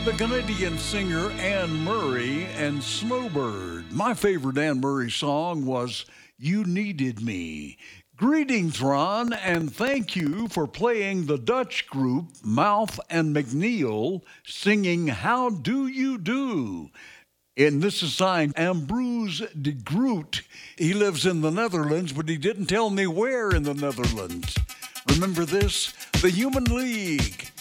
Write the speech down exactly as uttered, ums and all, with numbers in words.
The Canadian singer Anne Murray and Snowbird. My favorite Anne Murray song was You Needed Me. Greetings, Ron, and thank you for playing the Dutch group Mouth and McNeil singing How Do You Do? And this is signed Ambrose de Groot. He lives in the Netherlands, but he didn't tell me where in the Netherlands. Remember this? The Human League.